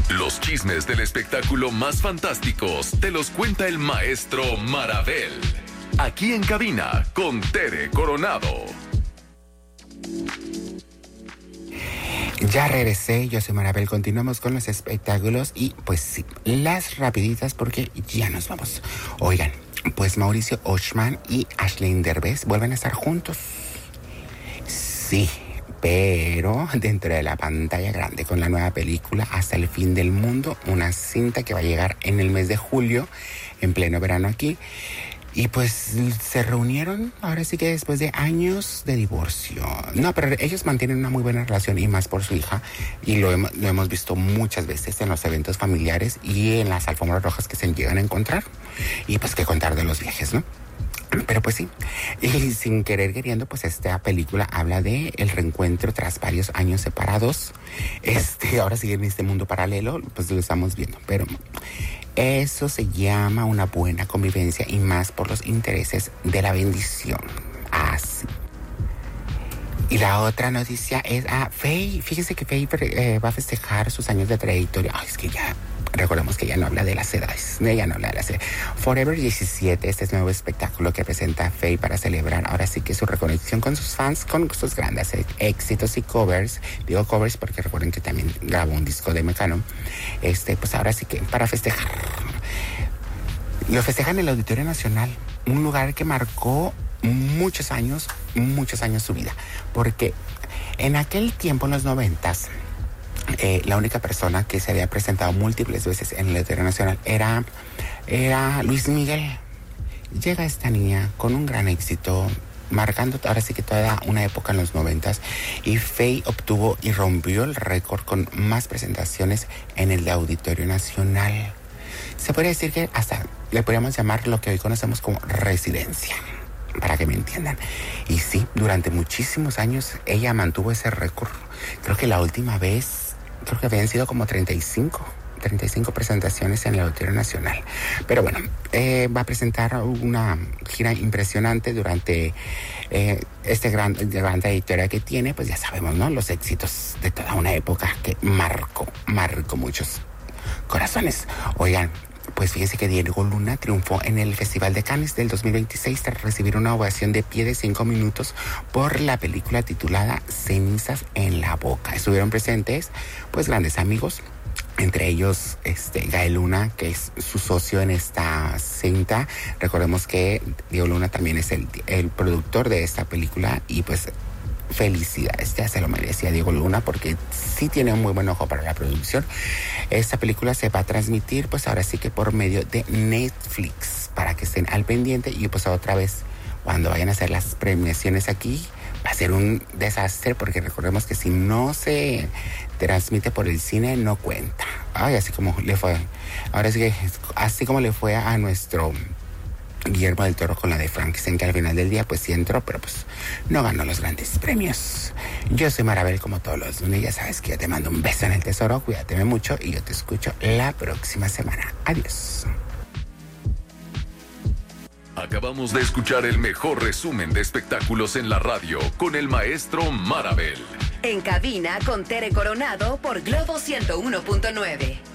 Los chismes del espectáculo más fantásticos te los cuenta el maestro Marabel. Aquí en cabina con Tere Coronado. Ya regresé, yo soy Marabel, continuamos con los espectáculos y pues sí, las rapiditas porque ya nos vamos. Oigan, pues Mauricio Ochman y Ashley Derbez vuelven a estar juntos. Sí, pero dentro de la pantalla grande con la nueva película Hasta el fin del mundo, una cinta que va a llegar en el mes de julio, en pleno verano aquí. Y pues se reunieron, ahora sí que después de años de divorcio. No, pero ellos mantienen una muy buena relación y más por su hija. Y lo hemos visto muchas veces en los eventos familiares y en las alfombras rojas que se llegan a encontrar. Y pues qué contar de los viajes, ¿no? Pero pues sí, y sin querer queriendo, pues esta película habla de el reencuentro tras varios años separados. Ahora sí en este mundo paralelo, pues lo estamos viendo, pero eso se llama una buena convivencia y más por los intereses de la bendición. Así. Y la otra noticia es Faye. Fíjese que Faye va a festejar sus años de trayectoria. Ay, es que ya recordamos que ella no habla de las edades. Ella no habla de las edades. Forever 17, este es nuevo espectáculo que presenta Faye para celebrar ahora sí que su reconexión con sus fans, con sus grandes éxitos y covers. Digo covers porque recuerden que también grabó un disco de Mecano. Pues ahora sí que para festejar. Lo festejan en el Auditorio Nacional, un lugar que marcó muchos años su vida, porque en aquel tiempo, en los 90s, la única persona que se había presentado múltiples veces en el Auditorio Nacional era Luis Miguel. Llega esta niña con un gran éxito, marcando ahora sí que toda una época en los 90s, y Faye obtuvo y rompió el récord con más presentaciones en el Auditorio Nacional. Se podría decir que hasta le podríamos llamar lo que hoy conocemos como residencia, para que me entiendan. Y sí, durante muchísimos años ella mantuvo ese récord. Creo que la última vez, creo que habían sido como 35 presentaciones en el Auditorio Nacional. Pero bueno, va a presentar una gira impresionante durante gran trayectoria que tiene. Pues ya sabemos, ¿no? Los éxitos de toda una época que marcó muchos corazones. Oigan, pues fíjense que Diego Luna triunfó en el Festival de Cannes del 2026 tras recibir una ovación de pie de 5 minutos por la película titulada Cenizas en la boca. Estuvieron presentes pues grandes amigos, entre ellos Gael Luna, que es su socio en esta cinta. Recordemos que Diego Luna también es el productor de esta película y pues felicidades, ya se lo merecía Diego Luna porque sí tiene un muy buen ojo para la producción. Esta película se va a transmitir pues ahora sí que por medio de Netflix para que estén al pendiente y pues otra vez cuando vayan a hacer las premiaciones aquí va a ser un desastre porque recordemos que si no se transmite por el cine no cuenta. Ay, así como le fue, ahora sí que así como le fue a nuestro Guillermo del Toro con la de Frankenstein, que al final del día pues sí entró, pero pues no ganó los grandes premios. Yo soy Marabel como todos los lunes, ya sabes que yo te mando un beso en el tesoro, cuídate mucho y yo te escucho la próxima semana. Adiós. Acabamos de escuchar el mejor resumen de espectáculos en la radio con el maestro Marabel. En cabina con Tere Coronado por Globo 101.9.